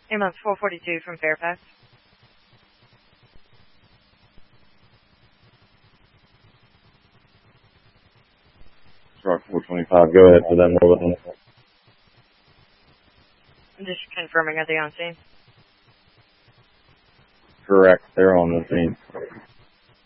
Ambulance 442 from Fairfax. Rock 425, go ahead for that mobile. I'm just confirming, are they on scene? Correct, they're on the scene.